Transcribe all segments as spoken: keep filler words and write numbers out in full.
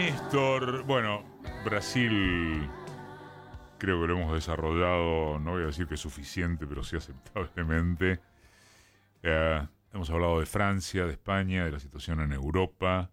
Néstor, bueno, Brasil creo que lo hemos desarrollado, no voy a decir que suficiente, pero sí aceptablemente. Eh, hemos hablado de Francia, de España, de la situación en Europa,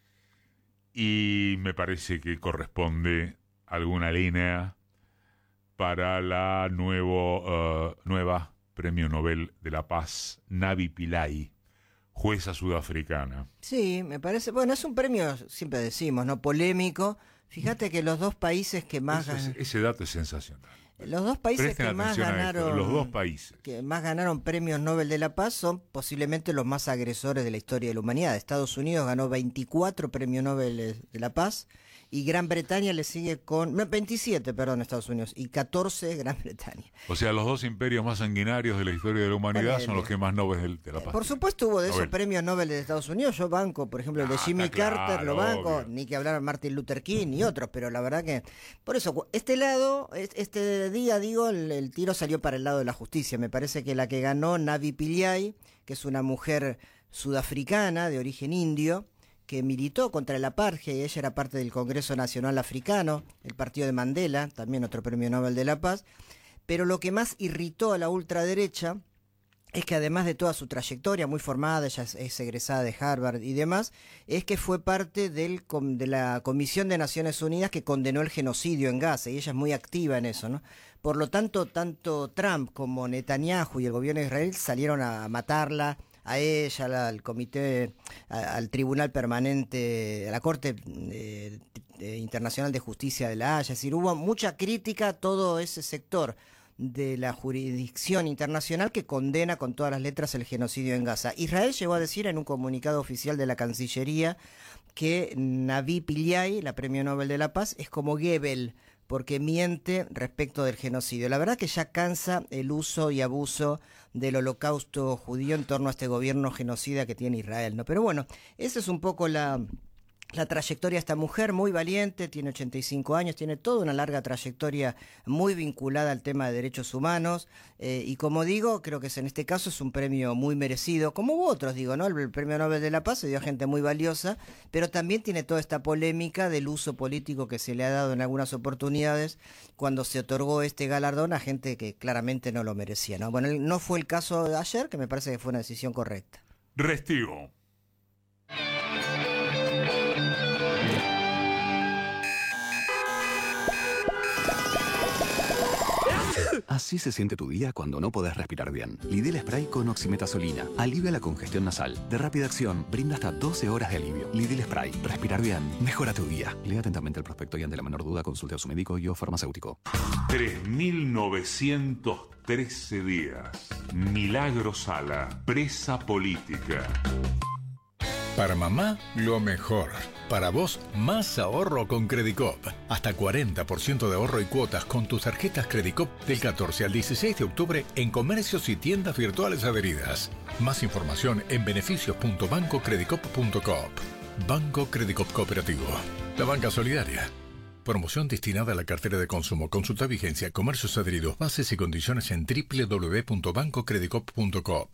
y me parece que corresponde alguna línea para la nuevo, uh, nueva Premio Nobel de la Paz, Navi Pillay, jueza sudafricana. Sí, me parece, bueno, es un premio, siempre decimos, ¿no? Polémico. Fíjate que los dos países que más Eso es, ganan, ese dato es sensacional. los dos países Presten que más atención a esto, ganaron, los dos países que más ganaron premios Nobel de la Paz son posiblemente los más agresores de la historia de la humanidad. Estados Unidos ganó veinticuatro premios Nobel de la Paz y Gran Bretaña le sigue con no, veintisiete, perdón, Estados Unidos, y catorce Gran Bretaña. O sea, los dos imperios más sanguinarios de la historia de la humanidad Ponele. son los que más Nobel de la Paz. Por supuesto hubo de esos Nobel. premios Nobel de Estados Unidos, yo banco, por ejemplo, el de Ah, Jimmy está Carter, claro, lo banco, obvio. ni que hablar de Martin Luther King ni otros, pero la verdad que, por eso, este lado, es- este día, digo, el, el tiro salió para el lado de la justicia. Me parece que la que ganó, Navi Pillay, que es una mujer sudafricana de origen indio, que militó contra el apartheid, ella era parte del Congreso Nacional Africano, el partido de Mandela, también otro premio Nobel de la Paz, pero lo que más irritó a la ultraderecha es que además de toda su trayectoria muy formada, ella es, es egresada de Harvard y demás, es que fue parte del, com- de la Comisión de Naciones Unidas que condenó el genocidio en Gaza, y ella es muy activa en eso, ¿no? Por lo tanto, tanto Trump como Netanyahu y el gobierno de Israel salieron a matarla, a ella, al, al comité, a- al Tribunal Permanente, a la Corte eh, eh, Internacional de Justicia de la Haya. Es decir, hubo mucha crítica a todo ese sector de la jurisdicción internacional que condena con todas las letras el genocidio en Gaza. Israel llegó a decir en un comunicado oficial de la Cancillería que Navi Pillay, la Premio Nobel de la Paz, es como Goebbels, porque miente respecto del genocidio. La verdad que ya cansa el uso y abuso del holocausto judío en torno a este gobierno genocida que tiene Israel, ¿no? Pero bueno, esa es un poco la... La trayectoria de esta mujer, muy valiente, tiene ochenta y cinco años, tiene toda una larga trayectoria muy vinculada al tema de derechos humanos, eh, y como digo, creo que es, en este caso es un premio muy merecido, como hubo otros, digo, ¿no? El, el premio Nobel de la Paz se dio a gente muy valiosa, pero también tiene toda esta polémica del uso político que se le ha dado en algunas oportunidades cuando se otorgó este galardón a gente que claramente no lo merecía, ¿no? Bueno, no fue el caso de ayer, que me parece que fue una decisión correcta. Restivo. Así se siente tu día cuando no podés respirar bien. Lidl Spray con oximetazolina. Alivia la congestión nasal. De rápida acción, brinda hasta doce horas de alivio. Lidl Spray. Respirar bien. Mejora tu día. Lea atentamente el prospecto y ante la menor duda consulte a su médico y o farmacéutico. tres mil novecientos trece días. Milagro Sala. Presa política. Para mamá, lo mejor. Para vos, más ahorro con Credicop. Hasta cuarenta por ciento de ahorro y cuotas con tus tarjetas Credicop del catorce al dieciséis de octubre en comercios y tiendas virtuales adheridas. Más información en beneficios punto banco credicop punto coop. Banco Credicop Cooperativo. La banca solidaria. Promoción destinada a la cartera de consumo. Consulta vigencia, comercios adheridos, bases y condiciones en doble u doble u doble u punto banco credicop punto coop.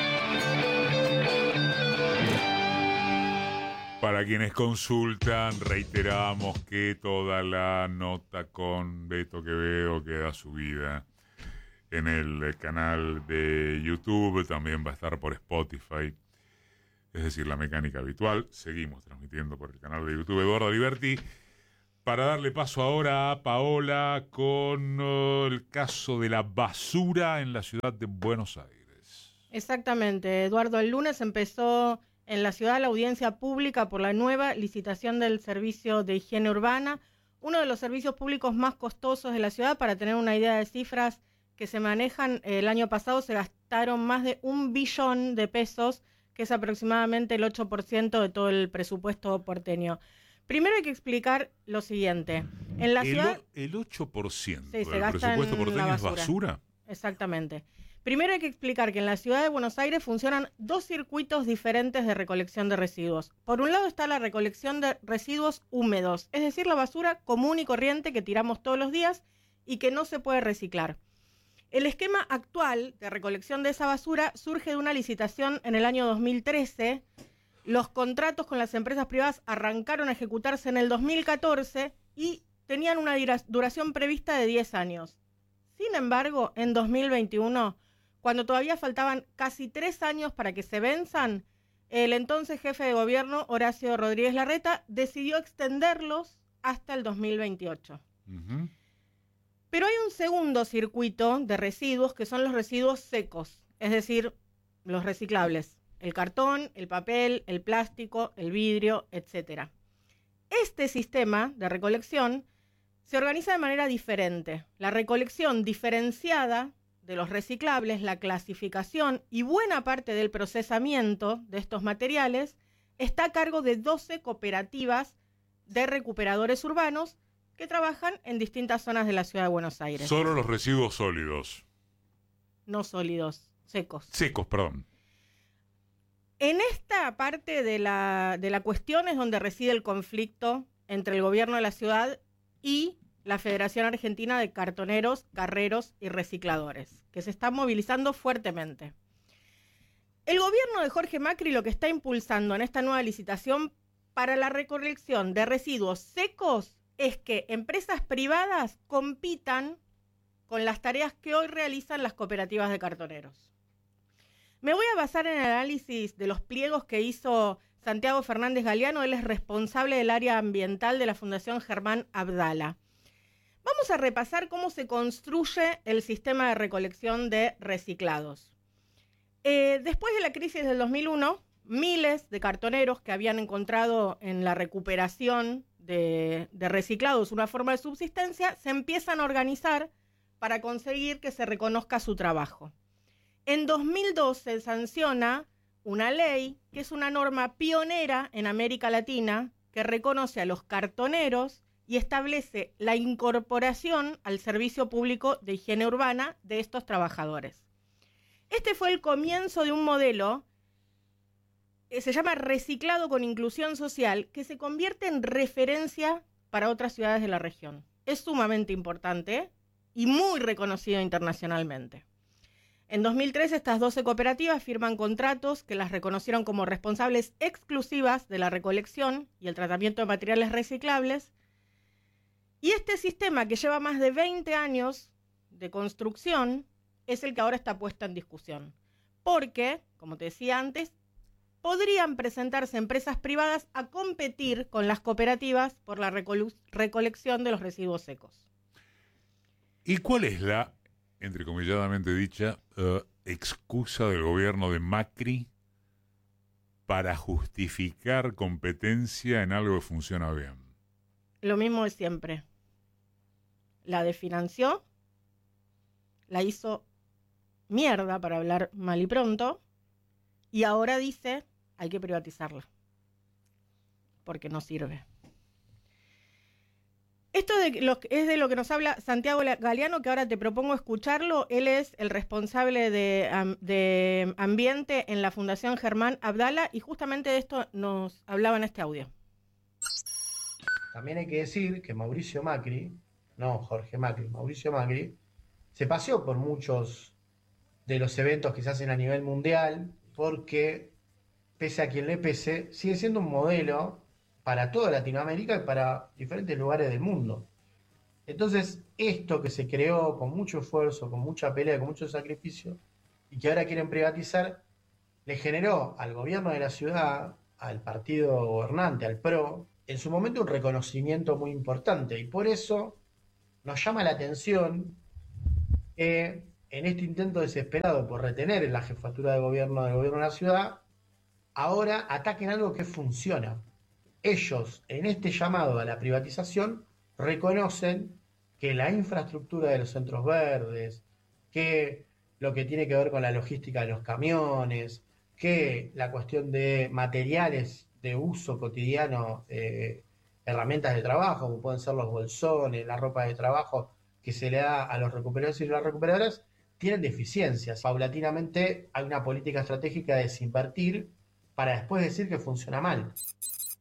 Para quienes consultan, reiteramos que toda la nota con Beto Quevedo queda subida en el canal de YouTube, también va a estar por Spotify, es decir, la mecánica habitual. Seguimos transmitiendo por el canal de YouTube Eduardo Aliberti, para darle paso ahora a Paola con uh, el caso de la basura en la ciudad de Buenos Aires. Exactamente, Eduardo, el lunes empezó en la ciudad la audiencia pública por la nueva licitación del servicio de higiene urbana, uno de los servicios públicos más costosos de la ciudad. Para tener una idea de cifras que se manejan, el año pasado se gastaron más de un billón de pesos, que es aproximadamente el ocho por ciento de todo el presupuesto porteño. Primero hay que explicar lo siguiente. En la el, ciudad... el ocho por ciento Sí, se del gasta presupuesto en porteño la es basura. basura. Exactamente. Primero hay que explicar que en la ciudad de Buenos Aires funcionan dos circuitos diferentes de recolección de residuos. Por un lado está la recolección de residuos húmedos, es decir, la basura común y corriente que tiramos todos los días y que no se puede reciclar. El esquema actual de recolección de esa basura surge de una licitación en el año dos mil trece Los contratos con las empresas privadas arrancaron a ejecutarse en el dos mil catorce y tenían una duración prevista de diez años. Sin embargo, en dos mil veintiuno, cuando todavía faltaban casi tres años para que se venzan, el entonces jefe de gobierno, Horacio Rodríguez Larreta, decidió extenderlos hasta el dos mil veintiocho. Uh-huh. Pero hay un segundo circuito de residuos que son los residuos secos, es decir, los reciclables. El cartón, el papel, el plástico, el vidrio, etcétera. Este sistema de recolección se organiza de manera diferente. La recolección diferenciada de los reciclables, la clasificación y buena parte del procesamiento de estos materiales está a cargo de doce cooperativas de recuperadores urbanos que trabajan en distintas zonas de la ciudad de Buenos Aires. Solo los residuos sólidos. No sólidos, secos. Secos, perdón. En esta parte de la, de la cuestión es donde reside el conflicto entre el gobierno de la ciudad y la Federación Argentina de Cartoneros, Carreros y Recicladores, que se está movilizando fuertemente. El gobierno de Jorge Macri lo que está impulsando en esta nueva licitación para la recolección de residuos secos es que empresas privadas compitan con las tareas que hoy realizan las cooperativas de cartoneros. Me voy a basar en el análisis de los pliegos que hizo Santiago Fernández Galeano. Él es responsable del área ambiental de la Fundación Germán Abdala. Vamos a repasar cómo se construye el sistema de recolección de reciclados. Eh, después de la crisis del dos mil uno, miles de cartoneros que habían encontrado en la recuperación de, de reciclados una forma de subsistencia se empiezan a organizar para conseguir que se reconozca su trabajo. En dos mil dos se sanciona una ley que es una norma pionera en América Latina que reconoce a los cartoneros y establece la incorporación al servicio público de higiene urbana de estos trabajadores. Este fue el comienzo de un modelo que se llama reciclado con inclusión social, que se convierte en referencia para otras ciudades de la región. Es sumamente importante y muy reconocido internacionalmente. En dos mil tres, estas doce cooperativas firman contratos que las reconocieron como responsables exclusivas de la recolección y el tratamiento de materiales reciclables. Y este sistema, que lleva más de veinte años de construcción, es el que ahora está puesto en discusión. Porque, como te decía antes, podrían presentarse empresas privadas a competir con las cooperativas por la recole- recolección de los residuos secos. ¿Y cuál es la, entrecomilladamente dicha, uh, excusa del gobierno de Macri para justificar competencia en algo que funciona bien? Lo mismo de siempre. La desfinanció, la hizo mierda, para hablar mal y pronto, y ahora dice hay que privatizarla porque no sirve. Esto de lo, es de lo que nos habla Santiago Galeano, que ahora te propongo escucharlo. Él es el responsable de, de ambiente en la Fundación Germán Abdala y justamente de esto nos hablaba en este audio. También hay que decir que Mauricio Macri, no Jorge Macri, Mauricio Macri, se paseó por muchos de los eventos que se hacen a nivel mundial porque, pese a quien le pese, sigue siendo un modelo para toda Latinoamérica y para diferentes lugares del mundo. Entonces, esto que se creó con mucho esfuerzo, con mucha pelea, con mucho sacrificio, y que ahora quieren privatizar, le generó al gobierno de la ciudad, al partido gobernante, al P R O, en su momento un reconocimiento muy importante. Y por eso nos llama la atención que en este intento desesperado por retener en la jefatura de gobierno del gobierno de la ciudad, ahora ataquen algo que funciona. Ellos, en este llamado a la privatización, reconocen que la infraestructura de los centros verdes, que lo que tiene que ver con la logística de los camiones, que la cuestión de materiales de uso cotidiano, eh, herramientas de trabajo, como pueden ser los bolsones, la ropa de trabajo que se le da a los recuperadores y las recuperadoras, tienen deficiencias. Paulatinamente hay una política estratégica de desinvertir para después decir que funciona mal.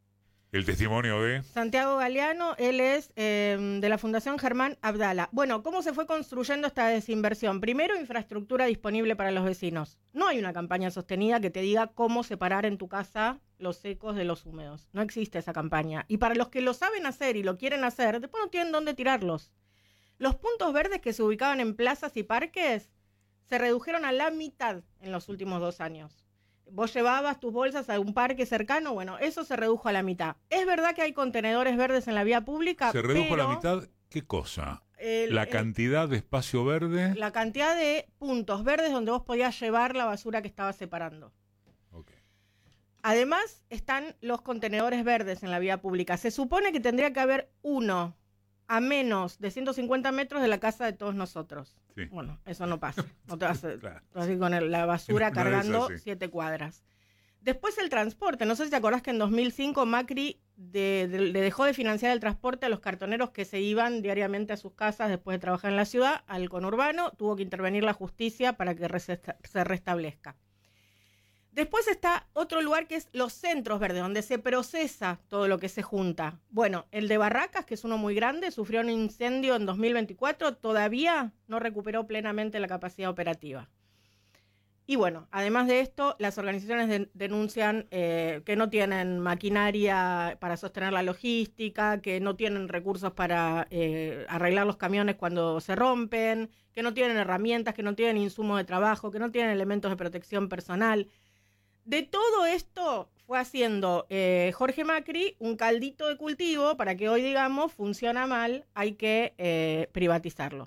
El testimonio de... Santiago Galeano, él es eh, de la Fundación Germán Abdala. Bueno, ¿cómo se fue construyendo esta desinversión? Primero, infraestructura disponible para los vecinos. No hay una campaña sostenida que te diga cómo separar en tu casa los secos de los húmedos. No existe esa campaña. Y para los que lo saben hacer y lo quieren hacer, después no tienen dónde tirarlos. Los puntos verdes que se ubicaban en plazas y parques se redujeron a la mitad en los últimos dos años. Vos llevabas tus bolsas a un parque cercano, bueno, eso se redujo a la mitad. Es verdad que hay contenedores verdes en la vía pública, ¿Se redujo pero a la mitad qué cosa? el- ¿La el- cantidad de espacio verde? la cantidad de puntos verdes donde vos podías llevar la basura que estabas separando. Ok. Además, están los contenedores verdes en la vía pública. Se supone que tendría que haber uno a menos de ciento cincuenta metros de la casa de todos nosotros. Sí. Bueno, eso no pasa. No te vas a, Claro. así con el- la basura No es cargando así. siete cuadras. Después el transporte. No sé si te acordás que en dos mil cinco Macri de- de- le dejó de financiar el transporte a los cartoneros que se iban diariamente a sus casas después de trabajar en la ciudad, al conurbano. Tuvo que intervenir la justicia para que resesta- se restablezca. Después está otro lugar que es los centros verdes, donde se procesa todo lo que se junta. Bueno, el de Barracas, que es uno muy grande, sufrió un incendio en dos mil veinticuatro, todavía no recuperó plenamente la capacidad operativa. Y bueno, además de esto, las organizaciones de- denuncian eh, que no tienen maquinaria para sostener la logística, que no tienen recursos para eh, arreglar los camiones cuando se rompen, que no tienen herramientas, que no tienen insumos de trabajo, que no tienen elementos de protección personal. De todo esto fue haciendo eh, Jorge Macri un caldito de cultivo para que hoy digamos funciona mal, hay que eh, privatizarlo.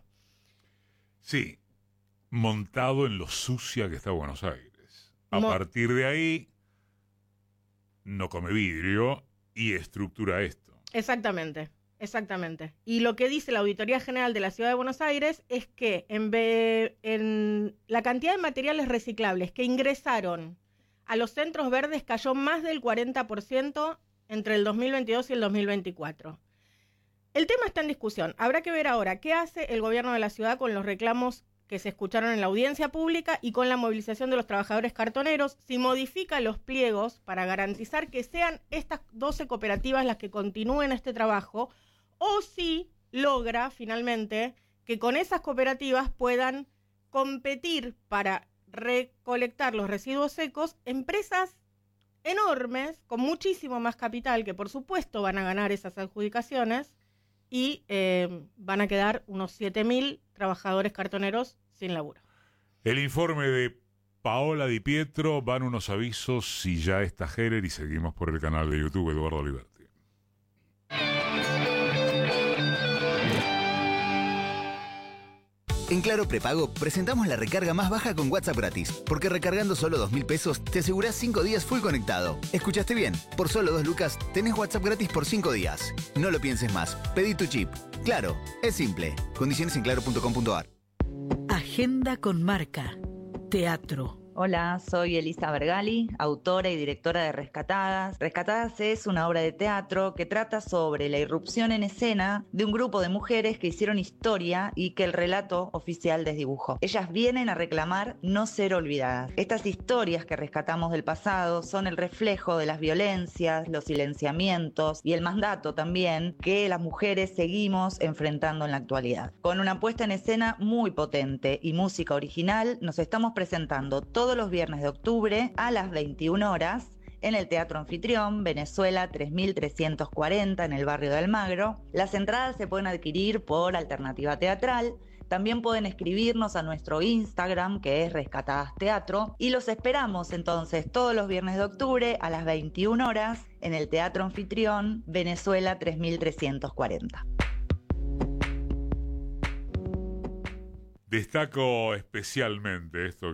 Sí, montado en lo sucia que está Buenos Aires. A Mo- partir de ahí, no come vidrio y estructura esto. Exactamente, exactamente. Y lo que dice la Auditoría General de la Ciudad de Buenos Aires es que en, ve- en la cantidad de materiales reciclables que ingresaron a los centros verdes cayó más del cuarenta por ciento entre el dos mil veintidós y el dos mil veinticuatro. El tema está en discusión. Habrá que ver ahora qué hace el gobierno de la ciudad con los reclamos que se escucharon en la audiencia pública y con la movilización de los trabajadores cartoneros, si modifica los pliegos para garantizar que sean estas doce cooperativas las que continúen este trabajo, o si logra finalmente que con esas cooperativas puedan competir para recolectar los residuos secos empresas enormes, con muchísimo más capital, que por supuesto van a ganar esas adjudicaciones y eh, van a quedar unos siete mil trabajadores cartoneros sin laburo. El informe de Paola Di Pietro, van unos avisos si ya está Heller y seguimos por el canal de YouTube Eduardo Liberti. En Claro Prepago presentamos la recarga más baja con WhatsApp gratis, porque recargando solo dos mil pesos te asegurás cinco días full conectado. ¿Escuchaste bien? Por solo dos lucas tenés WhatsApp gratis por cinco días. No lo pienses más, pedí tu chip. Claro, es simple. Condiciones en claro punto com punto a r. Agenda con marca. Teatro. Hola, soy Elisa Bergali, autora y directora de Rescatadas. Rescatadas es una obra de teatro que trata sobre la irrupción en escena de un grupo de mujeres que hicieron historia y que el relato oficial desdibujó. Ellas vienen a reclamar no ser olvidadas. Estas historias que rescatamos del pasado son el reflejo de las violencias, los silenciamientos y el mandato también que las mujeres seguimos enfrentando en la actualidad. Con una puesta en escena muy potente y música original, nos estamos presentando todo todos los viernes de octubre a las veintiuna horas en el Teatro Anfitrión, Venezuela tres mil trescientos cuarenta en el barrio de Almagro. Las entradas se pueden adquirir por Alternativa Teatral. También pueden escribirnos a nuestro Instagram, que es Rescatadas Teatro, y los esperamos entonces todos los viernes de octubre a las veintiuna horas en el Teatro Anfitrión, Venezuela tres mil trescientos cuarenta. Destaco especialmente esto